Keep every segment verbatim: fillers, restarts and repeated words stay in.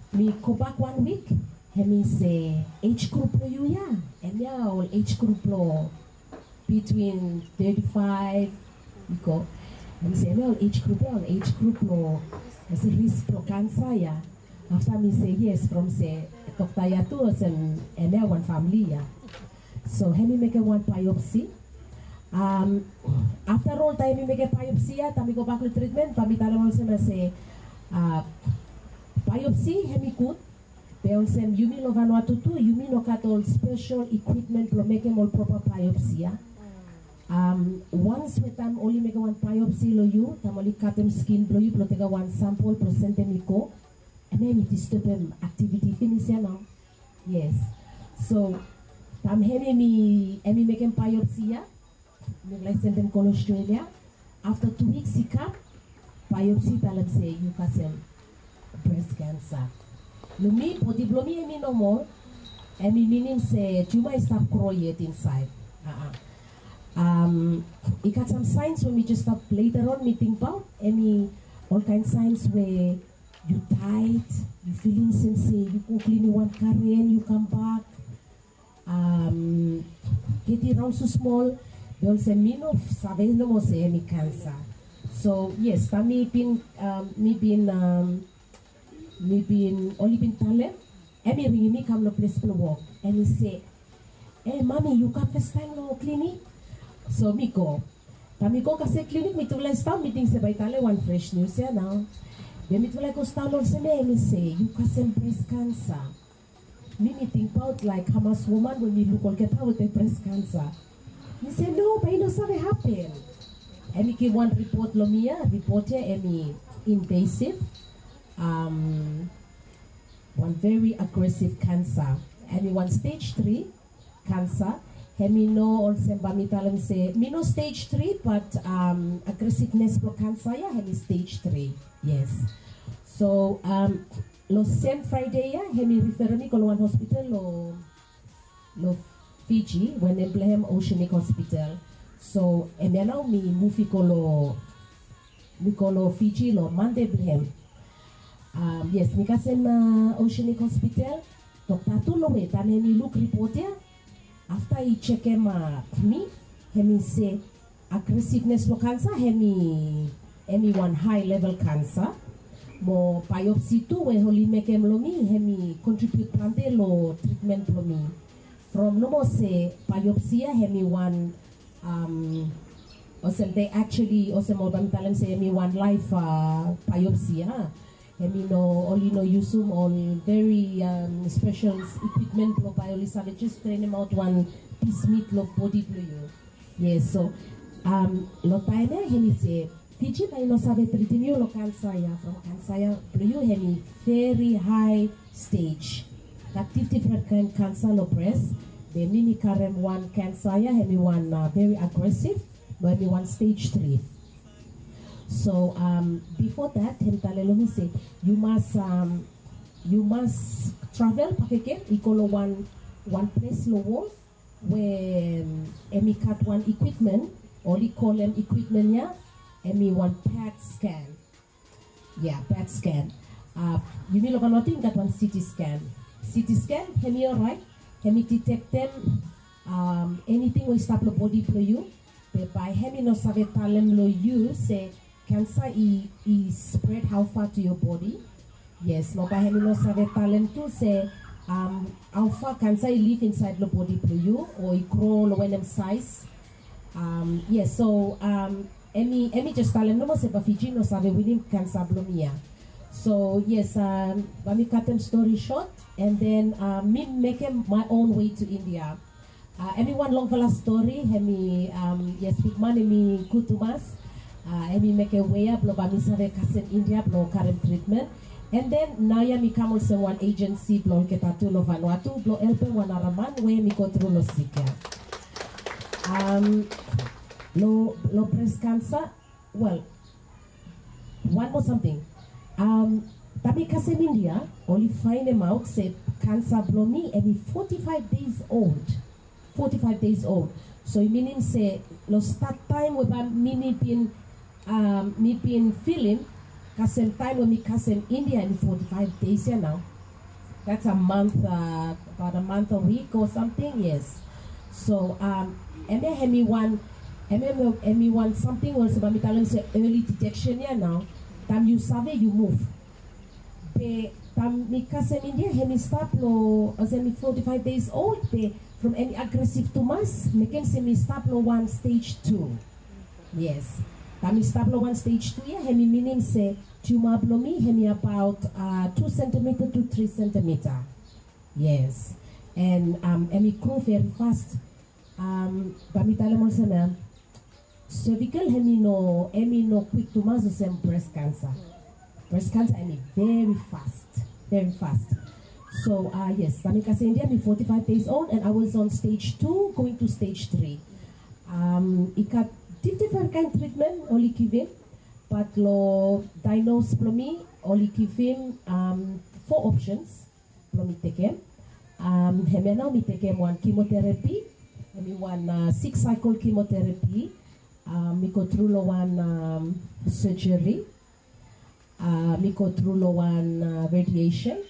me go back one week, hemi say age group lo you ya, and yeah, all age group lo between thirty-five, you go, and say no age group lo, age group lo, as a risk pro cancer ya. After me say yes, from say doctor ya tu and and there one family ya. So hemi make a one biopsy. Um, after all time we make a biopsy ya, then we go back to treatment. But we tell also say uh, biopsy hemi good. They also you mean no Vanuatu too. You mean no cut all special equipment to make all proper biopsy ya. Um, once we time only make one biopsy lo you, tam only cut them skin blow you, take one sample, present them go, and then it is stop them activity finish ya now. Yes. So tam hemi me hemi make a biopsy ya. I send them to Australia. After two weeks, he come. Biopsy, tell them say you have breast cancer. No me, body blow me, me no more. And me meaning say tumor is stop growing yet inside. Uh-uh. Um, it got some signs when we just stop later on. Me think about any all kind of signs where you tight, you feeling sensation, you go clean one carrion, you come back. Um, get it around so small. They also mean of savage no more say any cancer. So yes, that me been um, me been um, me been only been talent. And me ring me come no place to walk, and he say, "Hey, mommy, you come first time no clinic?" So me go. But me go kasi clinic me tulay start meeting sa baitale one fresh news ya now. Then me tulay ko start also me me say you kasi breast cancer. Me me think about like Hamas woman when me look all get out with the breast cancer. He said, no, but you know something happened. And he gave one report, Lomia, report here, and invasive, um, one very aggressive cancer. And one stage three cancer. And me know also, but me tell him say, me know stage three, but um, aggressiveness for cancer, yeah, and stage three, yes. So, um, lo same Friday, yeah, and me refer me to one hospital, lo, lo, Fiji, when they blame Oceanic Hospital. So, and then now me move kolo, me kolo Fiji lo Monday blame. Um, yes, me kasen uh, Oceanic Hospital. Doctor tu lo wait, and me look report here. After he check him uh, me, he say aggressiveness for cancer, he me one high level cancer. Mo biopsy tu we holy make him lo me, he contribute plante lo treatment lo me. From no more say biopsy, hemi one um also they actually also more than tell them say hemi one live uh, biopsy, huh? Hemi no only no use them on very um, special equipment lo biolisa they just train them out one piece meat lo body blue you. Yes, so um lo time hemi say Fiji na no sabe treating you lo cancer ya from cancer ya blue hemi very high stage. Active different kind cancer no breast. The mini current one cancer, yeah, have one uh, very aggressive, but have one stage three. So um, before that, him tell me say you must um, you must travel. Okay, equal one one place low where um, cut one equipment, only call them equipment, yeah, and me one P E T scan. Yeah, P E T scan. Uh, you mean over nothing that one C T scan. C T scan, can you alright? Can you detect them um, anything will stop the body for you? But by having no sabe talem lo you say cancer is, is spread how far to your body? Yes, no by having no sabe talem to say um, how far cancer live inside the body for you or it grow when them size. Um, yes, so um, any any just talem no more say but Fiji no sabe winning cancer blomia. So yes, um, let me cut them story short, and then uh, me making my own way to India. Uh, everyone long for la story, me um, yes, big money me kutumas, uh, me make a way up, lo ba mi save kasen India, lo current treatment, and then now ya me come also one agency, lo kita tu lo Vanuatu, lo help one araman, where me go through lo sika. Um, lo lo breast cancer, well, one more something. Um, tapi kasi in India, only find them out, say cancer blow me every forty-five days old. forty-five days old. So it meaning say, lo start time when me been, um, me been feeling, kasi time when me kasi in India in forty-five days ya now. that's a month, uh, about a month a week or something, yes. So, um, eme hemi one, eme eme one something also, but me tell say early detection yeah now. Tam you save you move. Be tam mi kase mi dia hemi stop lo, as me forty-five days old. Be from any aggressive to mass, me can say me stop lo one stage two. Yes. Tam mi stop lo one stage two yeah. Hemi meaning say tumor blomi hemi about uh, two centimeter to three centimeter. Yes. And um, emi grow very fast. Um, Bamitala Monsana, cervical hemi no, emi no quick to mass the same breast cancer. Breast cancer, emi very fast, very fast. So, uh, yes, Tamika India, I'm forty-five days old, and I was on stage two, going to stage three. Um, I got different kind of treatment, only giving, but lo diagnosed plomi, only giving um, four options, plomi taken. Um, hemi now me taken one chemotherapy. I one uh, six cycle chemotherapy, um, me go through one um, surgery, uh, me go through one uh, radiation,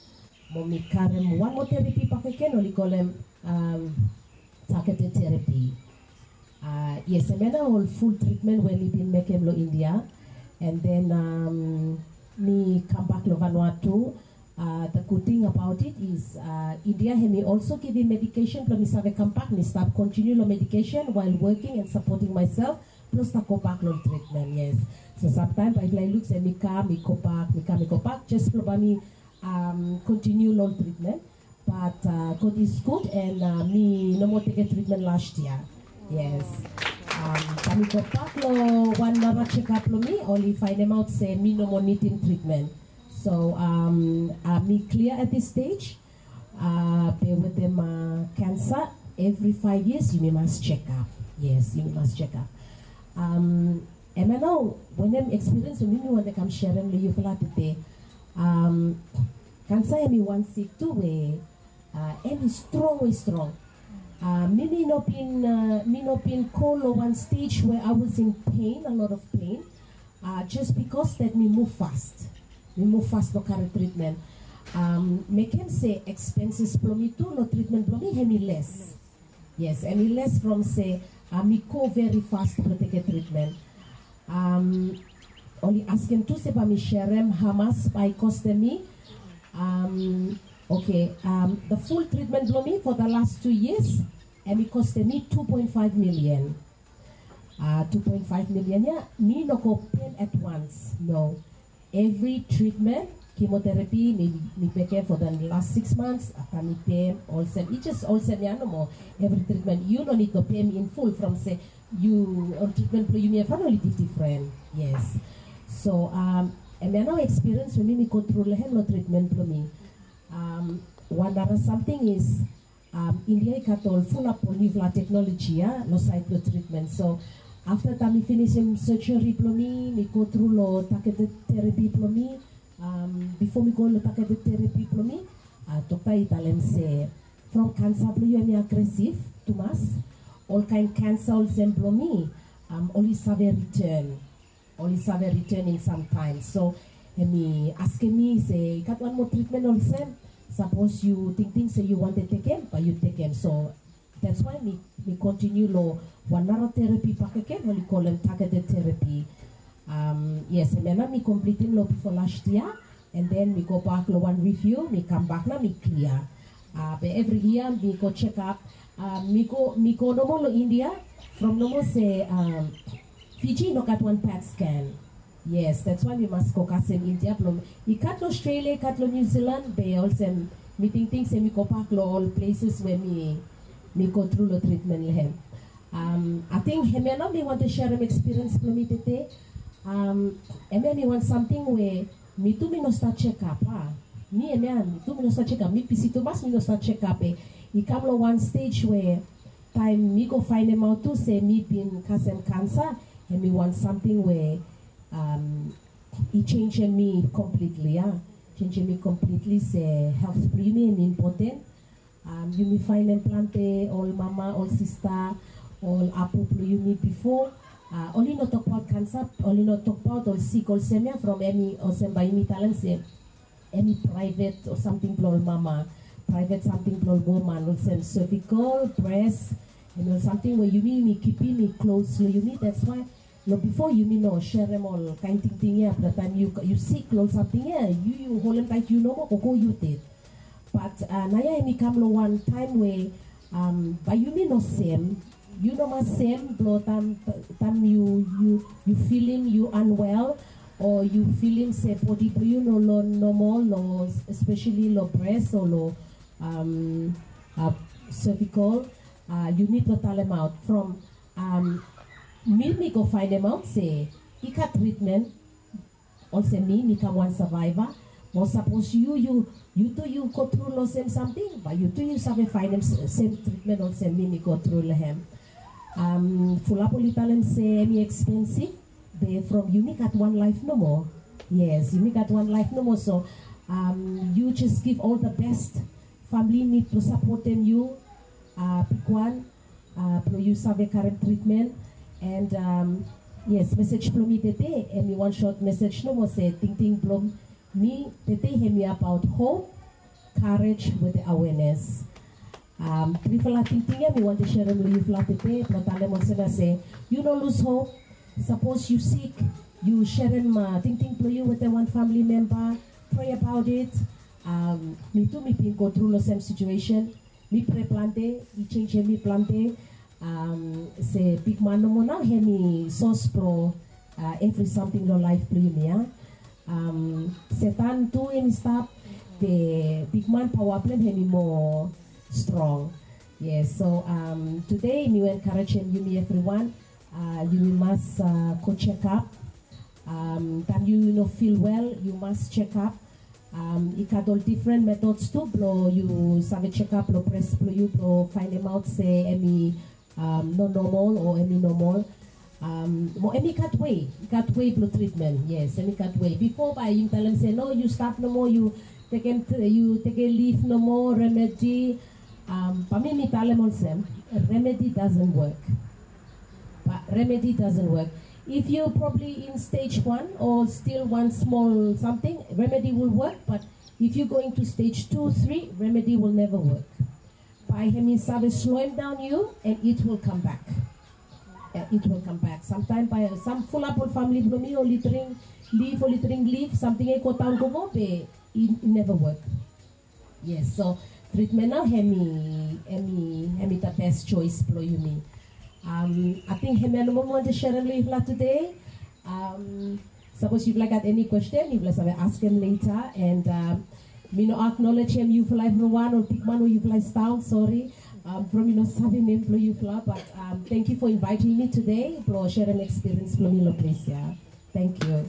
me carry one more therapy pakeken, only call them um, targeted therapy. Uh, yes, I mean all full treatment when we been making lo India, and then um, me come back lo Vanuatu. Uh, the good thing about it is uh, India me also giving medication plus me save come back me start continue the medication while working and supporting myself plus the go back lo treatment, yes. So sometimes I like look say me come me go back me come me go back just probably um, continue lo treatment, but uh, God is good and uh, me no more take a treatment last year, yes. Um, kami go back lo one another check up lo me only find them out say me no more needing treatment. So, um, uh, me clear at this stage, uh, with them uh, cancer, every five years you must check up. Yes, you must check up. Um, and I know when I'm experiencing, when you want to come share them, you feel like today, um, cancer me one sick too, way, uh, and strong, way strong. Uh, me me not been, uh, me not been cold or one stage where I was in pain, a lot of pain, uh, just because that me move fast. We move fast to carry treatment. Um, make him say expenses for me too, no treatment for me, hemi less. Yes, any less from say, uh, me go very fast to take a treatment. Um, only ask him to say, but me share him how much by cost me. Um, okay, um, the full treatment for me for the last two years, and it cost me two point five million. Uh, two point five million, yeah, me no go pay at once, no. Every treatment, chemotherapy, me, me pay for the last six months, after me pay also, it just also me no more. Every treatment, you don't need to pay me in full from say, you, or treatment for you, me only different, yes. So, um, and I know experience when me go through the treatment for me. Um, one other something is, um, India got all full up on new technology, yeah, no cycle treatment. So, after that, me finish him surgery for me, me go through lo targeted therapy for me. Um, before me go lo targeted therapy for me, uh, doctor Italem say from cancer for you me aggressive to mass, all kind cancer also for me, um, only have a return, only have a returning sometimes. So, me asking me say, got one more treatment also. Suppose you think things say you want to take him, but you take him. So. That's why we, we continue lo one another therapy pack again, we call them targeted therapy. Um, yes, and then we completing lo before last year, and then we go back lo one review, we come back now we clear. Uh, but every year we go check up. Um, we go we go no more lo India, from no more say um, Fiji no got one P E T scan. Yes, that's why we must go cast in India. We cut Australia, cut New Zealand, they also meeting things and we go back lo all places where we me go through the treatment lehem. Um, I think Hemena me want to share an experience for me today. Um, Hemena me want something where me too me no start check up. Ah, me Hemena me too me no start check up. Me pisi too mas me no start check up. Eh, he come to one stage where time me go find him out to say me been kasem cancer and me want something where um he changed me completely. Ah, changed me completely. Say health premium important. Um, you may find implante, all mama, all sister, all apu you need before. Uh, only not talk about cancer, only not talk about all sick, all semia from any or semba imi talent say. any private or something blow mama, private something blow woman, will send cervical, breast, you know, something where you mean me keeping me close, so you mean that's why no before you mean no share them all kind of thing yeah, the time you you see close something yeah, you you hold them tight, you know more go you did. But uh naya me come one time where um but you mean no same, you know my same blow time time you you you feeling you unwell or you feeling say body you know low normal low especially low breast or low um uh, cervical. Uh, you need to tell them out from um, me, me go find them out, say, ika treatment, also me, me come one survivor, but suppose you, you, you do you go through no same something, but you do you have find them same treatment, also me, me go through them. Um, Fulapoli tell them say, any expensive, they from unique at one life no more. Yes, unique at one life no more, so um, you just give all the best, family need to support them, you, Uh, pick one, uh, you have a current treatment, and um, yes, message from me today, and me one short message no more say, ting ting from me today, me about hope, courage with the awareness. Um, Trifala ting ting, me want to share with you flat today, but I want to say, you don't lose hope. Suppose you sick, you share them uh, ting ting to you with the one family member, pray about it. Um, me too, me go through the same situation. Me pre-plante, me change me plante. Um, say big man no more now. He me source pro uh, every something no life play me. Yeah. Um, setan too him stop. The big man power play he me more strong. Yes. So um, today me encourage him. You me everyone. Uh, you must uh, go check up. Um, can you, you know feel well? You must check up. Um, you got all different methods too. Blow you have a checkup, blow press, blow you blow find them out. Say any um, no normal or any normal. Um, any cut way, cut way blow treatment. Yes, any cut way. Before by you tell them say no, you stop no more. You take him, you take a leaf no more remedy. Um, but me me tell them also, remedy doesn't work. But remedy doesn't work. If you're probably in stage one or still one small something, remedy will work. But if you're going to stage two, three, remedy will never work. By him service slow him down you, and it will come back. Uh, it will come back. Sometimes by some full up family blooming or littering leaf or littering leaf, something I go down go it, it never work. Yes, so treatment now hemi hemi hemi the best choice blow you mean. Um, I think him and mom want to share a little today. Um, suppose you've like got any question, you've like ask him later, and um, me no acknowledge him. You fly from one or pick one or you fly style. Sorry, um, from you know seven name for you fly, but um, thank you for inviting me today. For share an experience from me, please. Yeah, thank you.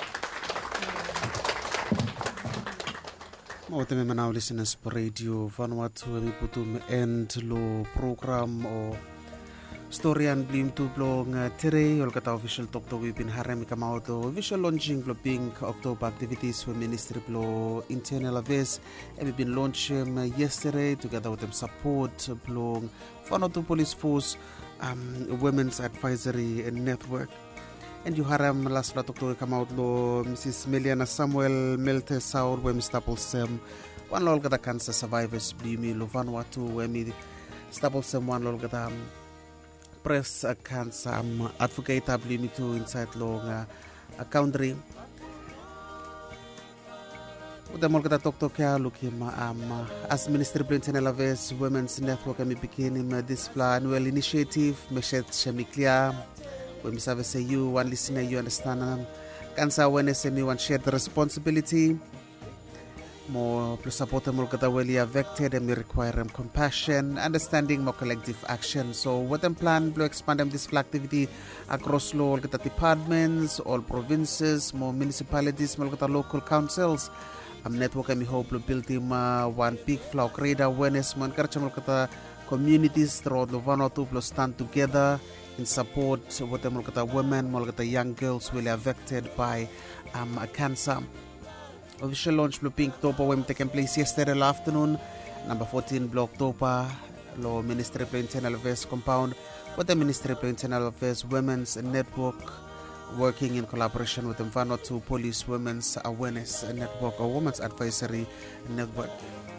Mo teme manao listeners per radio Vanuatu mi putum end lo program o Storian blim tu blong tere ol kata official talk to we bin harem kamao to official launching blo pink October activities for Ministry blo internal affairs and we been launched um, yesterday together with them support blong Vanuatu police force um, women's advisory network and you harem last flat talk to kamao lo Missus Meliana Samuel Melte Saur we staples one lol kata cancer survivors blimi lo Vanuatu we mi staples one lol kata press uh, cancer um, advocate ability to inside long uh, a country. Udah mau kita talk talk ya lukim um as Ministry of Internal Affairs Women's Network kami bikin uh, this annual initiative meshet shamiklia we misave say you one listener you understand um, cancer awareness and you one share the responsibility more plus support them kata well affected and we require them compassion understanding more collective action so what them plan to expand them this activity across all kata departments all provinces more municipalities more kata local councils am network kami hope to build him uh, one big flow create awareness more encourage more kata communities throughout the Vanuatu plus stand together in support what them kata women more kata young girls really affected by um, cancer. Official launch Blue Pink Topa when taken place yesterday afternoon, number fourteen Block Topa, Law Ministry of Internal Affairs compound, with the Ministry of Internal Affairs Women's Network working in collaboration with the Vanuatu Police Women's Awareness Network or Women's Advisory Network.